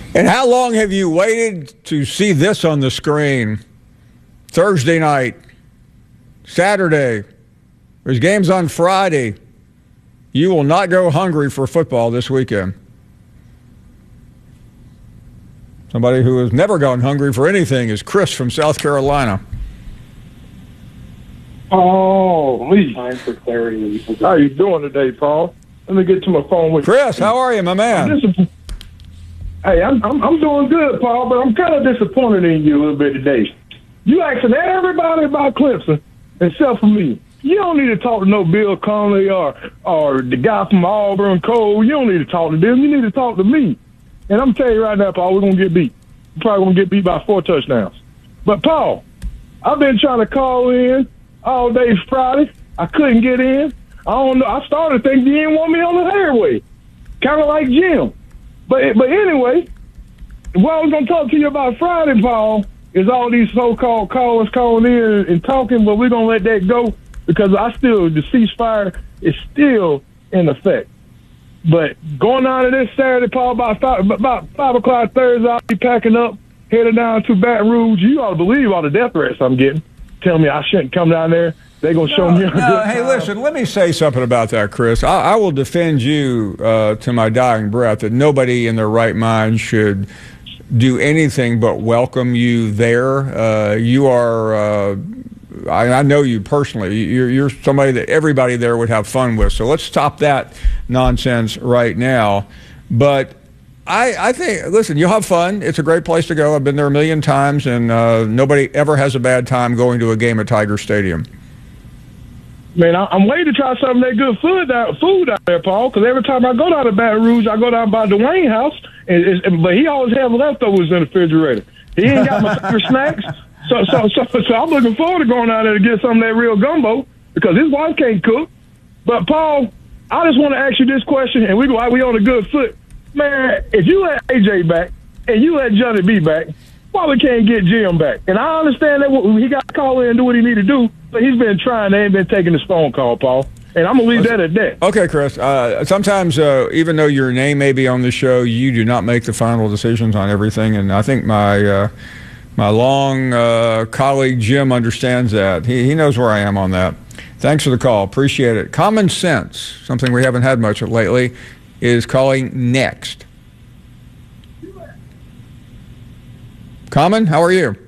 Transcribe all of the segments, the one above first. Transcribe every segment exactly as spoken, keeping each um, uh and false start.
And how long have you waited to see this on the screen? Thursday night, Saturday, there's games on Friday. You will not go hungry for football this weekend. Somebody who has never gone hungry for anything is Chris from South Carolina. Oh, Lee. Time for clarity. How you doing today, Paul? Let me get to my phone with Chris, how are you, my man? I'm dis- hey, I'm, I'm I'm doing good, Paul, but I'm kind of disappointed in you a little bit today. You asking everybody about Clemson except for me. You don't need to talk to no Bill Conley or or the guy from Auburn, Cole. You don't need to talk to them. You need to talk to me. And I'm telling you right now, Paul, we're going to get beat. We're probably going to get beat by four touchdowns. But, Paul, I've been trying to call in all day Friday. I couldn't get in. I don't know. I started thinking you didn't want me on the airway. Kind of like Jim. But but anyway, what I was going to talk to you about Friday, Paul, is all these so-called callers calling in and talking, but we're going to let that go because I still, the ceasefire is still in effect. But going on to this Saturday, Paul, about five, about five o'clock Thursday, I'll be packing up, headed down to Baton Rouge. You ought to believe all the death threats I'm getting. Tell me I shouldn't come down there. They're going to show no, me a no, good Hey, time. listen, let me say something about that, Chris. I, I will defend you uh, to my dying breath that nobody in their right mind should do anything but welcome you there. Uh, you are, uh, I, I know you personally. You're, you're somebody that everybody there would have fun with. So let's stop that nonsense right now. But I, I think, listen, you'll have fun. It's a great place to go. I've been there a million times, and uh, nobody ever has a bad time going to a game at Tiger Stadium. Man, I, I'm waiting to try some of that good food out, food out there, Paul, because every time I go down to Baton Rouge, I go down by Dwayne house, and, and, but he always has leftovers in the refrigerator. He ain't got my favorite snacks. So, so, so, so I'm looking forward to going out there to get some of that real gumbo because his wife can't cook. But, Paul, I just want to ask you this question, and we go, we on a good foot. Man, if you let A J back and you let Johnny B back, why we can't get Jim back? And I understand that he got to call in and do what he need to do, but he's been trying. They ain't been taking his phone call, Paul. And I'm going to leave that at that. Okay, Chris. Uh, sometimes, uh, even though your name may be on the show, you do not make the final decisions on everything. And I think my uh, my long uh, colleague Jim understands that. He, he knows where I am on that. Thanks for the call. Appreciate it. Common sense, something we haven't had much of lately, is calling next. Common, how are you?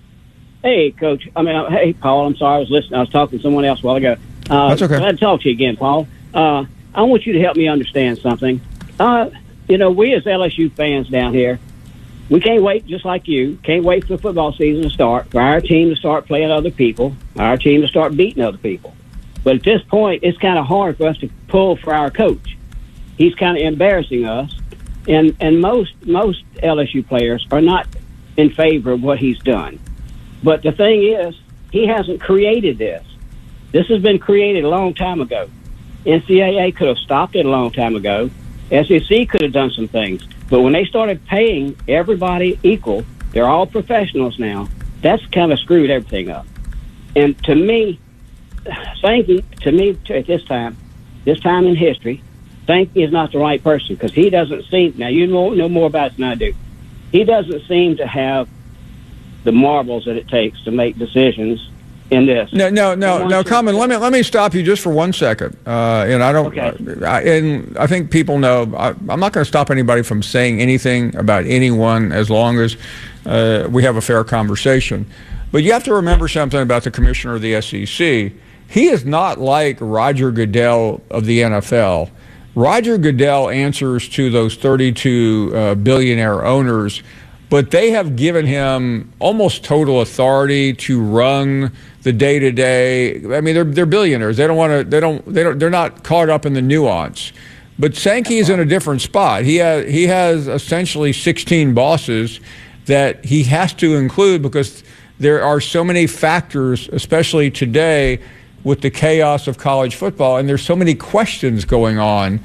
Hey, Coach. I mean, hey, Paul. I'm sorry. I was listening. I was talking to someone else a while ago. Uh, That's okay. Glad to talk to you again, Paul. Uh, I want you to help me understand something. Uh, you know, we as L S U fans down here, we can't wait, just like you, can't wait for the football season to start, for our team to start playing other people, our team to start beating other people. But at this point, it's kind of hard for us to pull for our coach. He's kind of embarrassing us. And and most most L S U players are not in favor of what he's done. But the thing is, he hasn't created this. This has been created a long time ago. N C double A could have stopped it a long time ago. S E C could have done some things. But when they started paying everybody equal, they're all professionals now, that's kind of screwed everything up. And to me, Sankey, to me, at this time, this time in history, Sankey is not the right person because he doesn't seem, now you know, know more about it than I do, he doesn't seem to have the marbles that it takes to make decisions in this. No, no, no, no. Common. Let me let me stop you just for one second. Uh, and I don't. Okay. I, and I think people know. I, I'm not going to stop anybody from saying anything about anyone as long as uh, we have a fair conversation. But you have to remember something about the commissioner of the S E C. He is not like Roger Goodell of the N F L. Roger Goodell answers to those thirty-two uh, billionaire owners, but they have given him almost total authority to run the day-to-day. I mean, they're they're billionaires. They don't want to. They don't. They don't. They're not caught up in the nuance. But Sankey is in a different spot. He has he has essentially sixteen bosses that he has to include because there are so many factors, especially today, with the chaos of college football, and there's so many questions going on.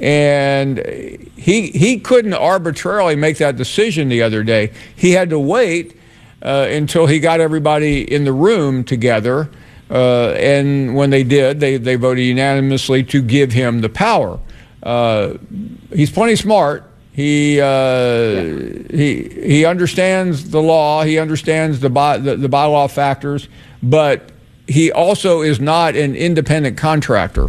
And he he couldn't arbitrarily make that decision the other day. He had to wait uh, until he got everybody in the room together, uh, and when they did, they, they voted unanimously to give him the power. Uh, he's plenty smart. He uh, yeah. he he understands the law. He understands the by, the, the bylaw factors, but he also is not an independent contractor.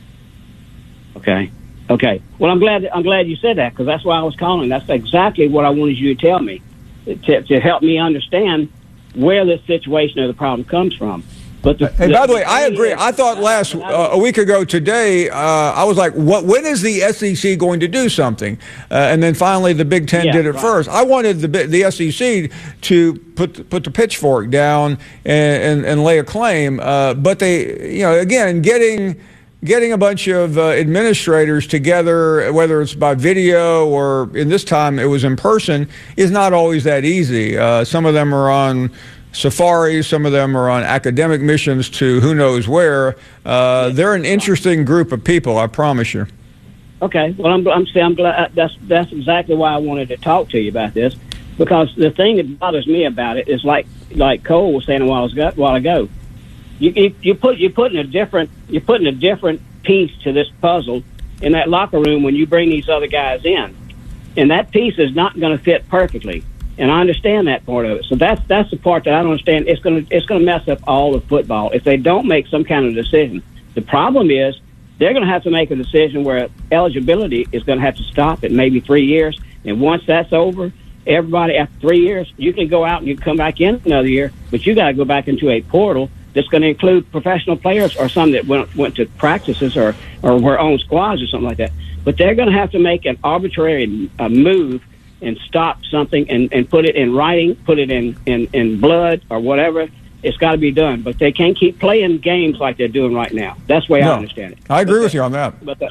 Okay. Okay. Well, I'm glad I'm glad you said that, because that's why I was calling. That's exactly what I wanted you to tell me, to, to help me understand where the situation or the problem comes from. But the, and the, by the way, the I agree. Is, I thought last uh, a week ago today, uh, I was like, "What? When is the S E C going to do something?" Uh, and then finally, the Big Ten yeah, did it right. first. I wanted the the S E C to put put the pitchfork down and and, and lay a claim, uh, but they, you know, again, getting. Getting a bunch of uh, administrators together, whether it's by video or in this time it was in person, is not always that easy. Uh, some of them are on safaris, some of them are on academic missions to who knows where. Uh, they're an interesting group of people, I promise you. Okay, well, I'm I'm, I'm glad that's that's exactly why I wanted to talk to you about this, because the thing that bothers me about it is like like Cole was saying a while ago. While ago. You, you, you put you're putting a different you're putting a different piece to this puzzle in that locker room when you bring these other guys in, and that piece is not going to fit perfectly. And I understand that part of it. So that's that's the part that I don't understand. It's going to it's going to mess up all of football if they don't make some kind of decision. The problem is they're going to have to make a decision where eligibility is going to have to stop at maybe three years, and once that's over, everybody after three years you can go out and you can come back in another year, but you got to go back into a portal that's going to include professional players or some that went went to practices or, or were on squads or something like that. But they're going to have to make an arbitrary uh, move and stop something and, and put it in writing, put it in, in, in blood or whatever. It's got to be done. But they can't keep playing games like they're doing right now. That's the way no, I understand it. I agree but with the, you on that. But the,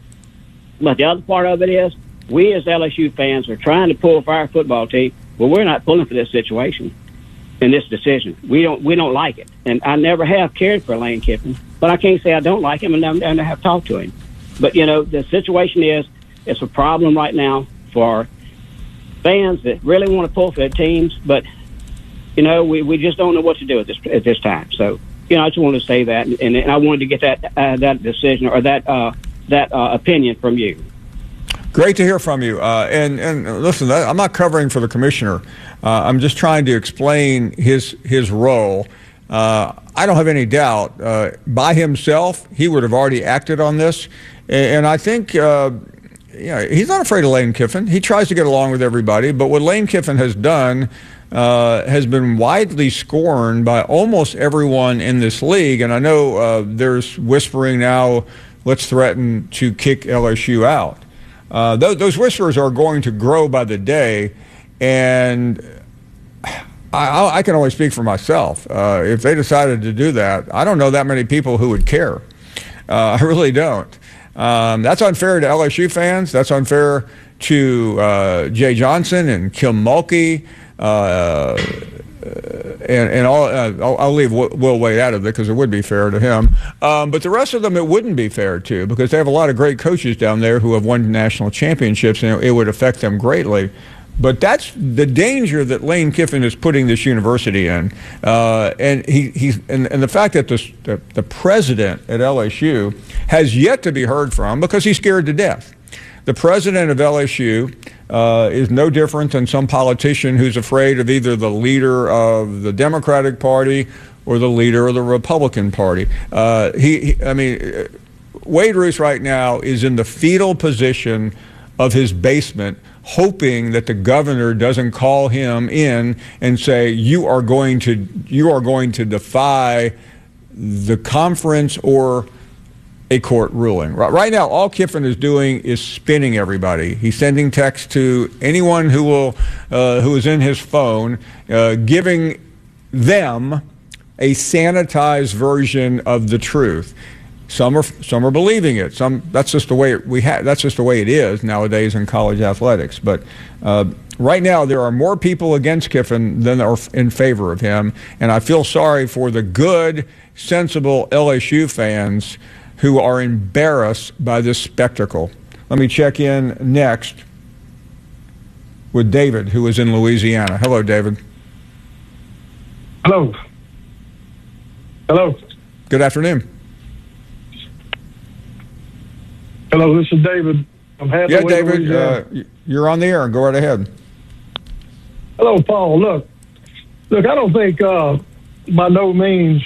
but the other part of it is we as L S U fans are trying to pull for our football team, but we're not pulling for this situation. In this decision, we don't we don't like it, and I never have cared for Lane Kiffin. But I can't say I don't like him, and I, and I have talked to him. But you know, the situation is it's a problem right now for fans that really want to pull for their teams, but you know, we, we just don't know what to do at this at this time. So you know, I just wanted to say that, and, and I wanted to get that uh, that decision or that uh, that uh, opinion from you. Great to hear from you. Uh, and, and listen, I'm not covering for the commissioner. Uh, I'm just trying to explain his his role. Uh, I don't have any doubt. Uh, by himself, he would have already acted on this. And, and I think uh, you know, he's not afraid of Lane Kiffin. He tries to get along with everybody. But what Lane Kiffin has done uh, has been widely scorned by almost everyone in this league. And I know uh, there's whispering now, let's threaten to kick L S U out. Uh, those, those whispers are going to grow by the day, and I, I can only speak for myself. Uh, if they decided to do that, I don't know that many people who would care. Uh, I really don't. Um, that's unfair to L S U fans. That's unfair to uh, Jay Johnson and Kim Mulkey. Uh, and, and all, uh, I'll, I'll leave Will Wade out of it because it would be fair to him. Um, but the rest of them it wouldn't be fair to, because they have a lot of great coaches down there who have won national championships, and it, it would affect them greatly. But that's the danger that Lane Kiffin is putting this university in. Uh, and he, he's and, and the fact that the, the, the president at L S U has yet to be heard from because he's scared to death. The president of L S U uh, is no different than some politician who's afraid of either the leader of the Democratic Party or the leader of the Republican Party. Uh, he, he, I mean, Wade Roos right now is in the fetal position of his basement, hoping that the governor doesn't call him in and say, "You are going to, you are going to defy the conference or a court ruling." Right now, all Kiffin is doing is spinning everybody. He's sending texts to anyone who will, uh, who is in his phone, uh, giving them a sanitized version of the truth. Some are some are believing it. Some that's just the way we have. That's just the way it is nowadays in college athletics. But uh, right now, there are more people against Kiffin than are in favor of him, and I feel sorry for the good, sensible L S U fans who are embarrassed by this spectacle. Let me check in next with David, who is in Louisiana. Hello, David. Hello. Hello. Good afternoon. Hello, this is David. I'm happy Yeah, with David, Louisiana. uh, you're on the air. Go right ahead. Hello, Paul. Look, look. I don't think uh, by no means.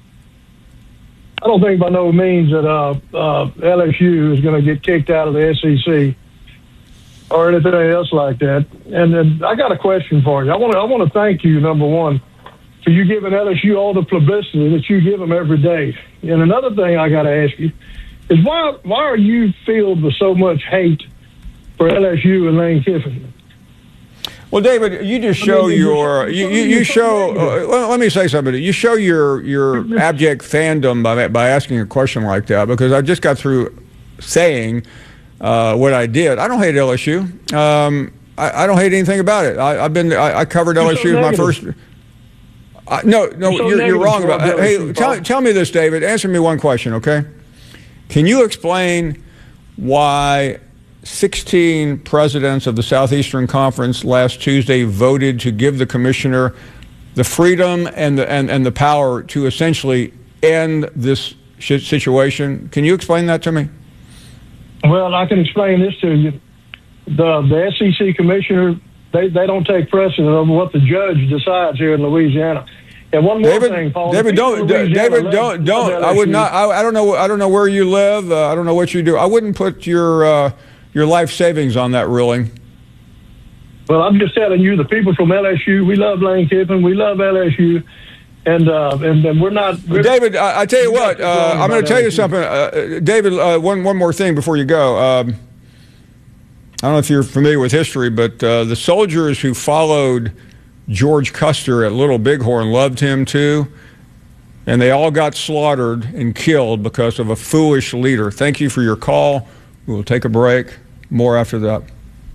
I don't think by no means that uh, uh, L S U is going to get kicked out of the S E C or anything else like that. And then I got a question for you. I want to. I want to thank you, number one, for you giving L S U all the publicity that you give them every day. And another thing I got to ask you is why why are you filled with so much hate for L S U and Lane Kiffin? Well, David, you just show I mean, your you, you, you show. Uh, let, let me say something. You show your your abject fandom by by asking a question like that, because I just got through saying uh, what I did. I don't hate L S U. Um, I, I don't hate anything about it. I, I've been I, I covered L S U so my first. Uh, no, no, You're so you're, you're wrong about. negative Hey, towards tell L S U, tell me this, David. Answer me one question, okay? Can you explain why sixteen presidents of the Southeastern Conference last Tuesday voted to give the commissioner the freedom and the and, and the power to essentially end this situation? Can you explain that to me? Well, I can explain this to you. The the S E C commissioner, they, they don't take precedent over what the judge decides here in Louisiana. And one more David, thing, Paul. David, don't, David, don't, don't. I would not. I, I don't know. I don't know where you live. Uh, I don't know what you do. I wouldn't put your uh, your life savings on that ruling. Well, I'm just telling you, the people from L S U, we love Lane Kiffin, we love L S U, and uh, and, and we're not. We're, David, I, I tell you what. Uh, I'm going to tell you something, uh, David. Uh, one one more thing before you go. Um, I don't know if you're familiar with history, but uh, the soldiers who followed George Custer at Little Bighorn loved him too, and they all got slaughtered and killed because of a foolish leader. Thank you for your call. We will take a break. More after that.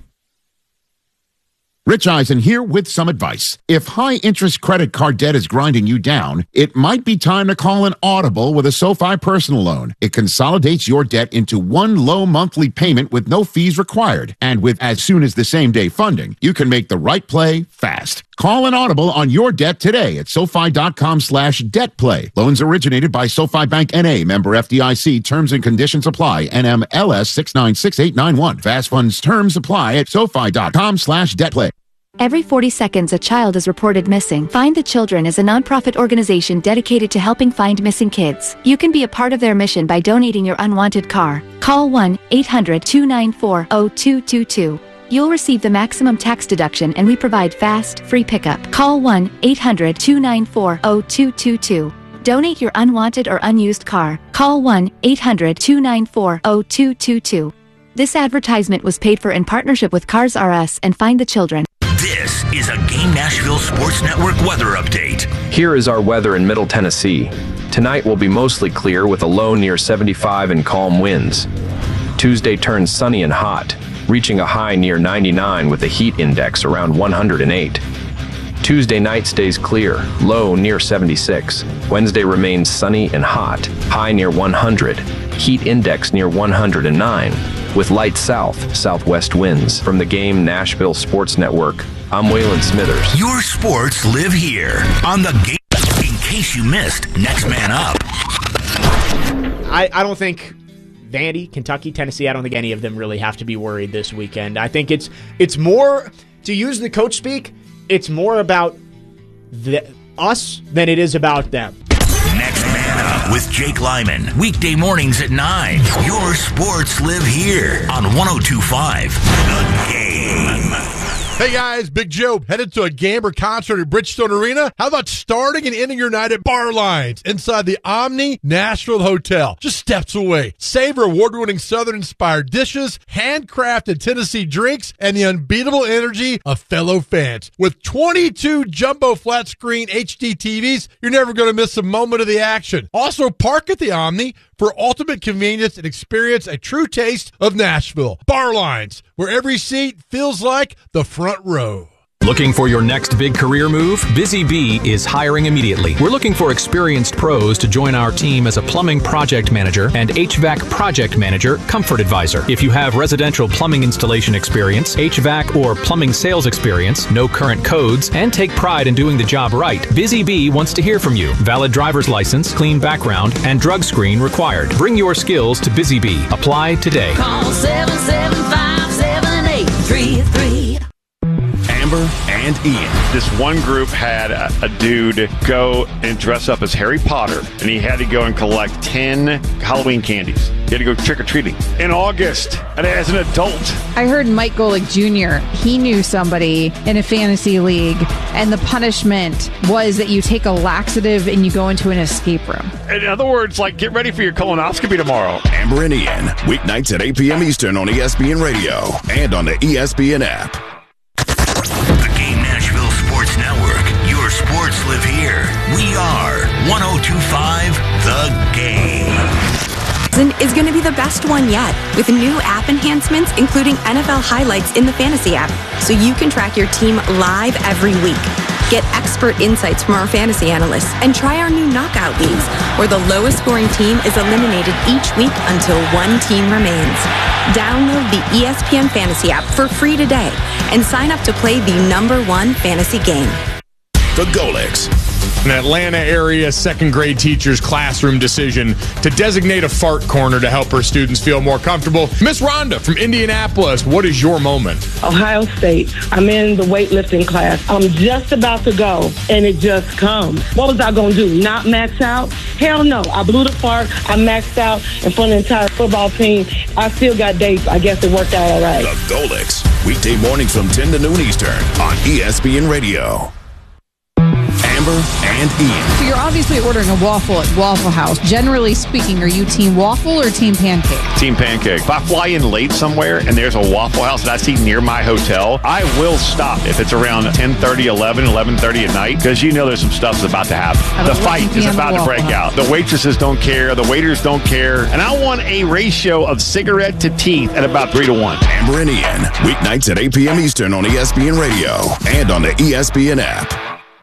Rich Eisen here with some advice. If high-interest credit card debt is grinding you down, it might be time to call an Audible with a SoFi personal loan. It consolidates your debt into one low monthly payment with no fees required. And with as soon as the same-day funding, you can make the right play fast. Call an Audible on your debt today at SoFi.com slash debt play. Loans originated by SoFi Bank N A, member F D I C. Terms and conditions apply. N M L S six nine six eight nine one. Fast funds terms apply at SoFi.com slash debt play. Every forty seconds, a child is reported missing. Find the Children is a nonprofit organization dedicated to helping find missing kids. You can be a part of their mission by donating your unwanted car. Call one eight hundred two nine four zero two two two. You'll receive the maximum tax deduction, and we provide fast, free pickup. Call one eight hundred two nine four zero two two two. Donate your unwanted or unused car. Call one eight hundred two nine four zero two two two. This advertisement was paid for in partnership with Cars R Us and Find the Children. This is a Game Nashville Sports Network weather update. Here is our weather in Middle Tennessee. Tonight will be mostly clear with a low near seventy-five and calm winds. Tuesday turns sunny and hot, reaching a high near ninety-nine with a heat index around one hundred eight. Tuesday night stays clear, low near seventy-six. Wednesday remains sunny and hot, high near one hundred. Heat index near one hundred nine, with light south-southwest winds. From the Game Nashville Sports Network, I'm Waylon Smithers. Your sports live here on the Game. In case you missed, Next Man Up. I, I don't think Vandy, Kentucky, Tennessee, I don't think any of them really have to be worried this weekend. I think it's it's more, to use the coach speak, it's more about the, us than it is about them. Next Man Up with Jake Lyman. Weekday mornings at nine. Your sports live here on one oh two point five The Game. Hey guys, Big Joe, headed to a Gamber concert at Bridgestone Arena? How about starting and ending your night at Bar Lines inside the Omni Nashville Hotel, just steps away? Savor award-winning Southern-inspired dishes, handcrafted Tennessee drinks, and the unbeatable energy of fellow fans. With twenty-two jumbo flat-screen H D T Vs, you're never going to miss a moment of the action. Also, park at the Omni for ultimate convenience and experience a true taste of Nashville. Bar Lines, where every seat feels like the front row. Looking for your next big career move? Busy Bee is hiring immediately. We're looking for experienced pros to join our team as a plumbing project manager and H V A C project manager, comfort advisor. If you have residential plumbing installation experience, H V A C or plumbing sales experience, no current codes, and take pride in doing the job right, Busy Bee wants to hear from you. Valid driver's license, clean background, and drug screen required. Bring your skills to Busy Bee. Apply today. Call seven seven five, seven eight three three. Amber and Ian. This one group had a, a dude go and dress up as Harry Potter, and he had to go and collect ten Halloween candies. He had to go trick-or-treating in August, and as an adult. I heard Mike Golick Junior, he knew somebody in a fantasy league, and the punishment was that you take a laxative and you go into an escape room. In other words, like, get ready for your colonoscopy tomorrow. Amber and Ian, weeknights at eight p.m. Eastern on E S P N Radio and on the E S P N app. The Game Nashville Sports Network. Your sports live here. We are one oh two point five The Game. Is going to be the best one yet, with new app enhancements including N F L highlights in the fantasy app, so you can track your team live every week. Get expert insights from our fantasy analysts and try our new knockout leagues, where the lowest scoring team is eliminated each week until one team remains. Download the E S P N Fantasy app for free today and sign up to play the number one fantasy game. The Golics. An Atlanta area second grade teacher's classroom decision to designate a fart corner to help her students feel more comfortable. Miss Rhonda from Indianapolis, what is your moment? Ohio State. I'm in the weightlifting class. I'm just about to go, and it just comes. What was I going to do? Not max out? Hell no. I blew the fart. I maxed out in front of the entire football team. I still got dates. I guess it worked out all right. The Golics. Weekday mornings from ten to noon Eastern on E S P N Radio. Amber and Ian. So you're obviously ordering a waffle at Waffle House. Generally speaking, are you team waffle or team pancake? Team pancake. If I fly in late somewhere and there's a Waffle House that I see near my hotel, I will stop if it's around ten thirty, eleven, eleven thirty at night, because you know there's some stuff that's about to happen. The fight is about to break out. The waitresses don't care. The waiters don't care. And I want a ratio of cigarette to teeth at about three to one. Amber and Ian. Weeknights at eight p.m. Eastern on E S P N Radio and on the E S P N app.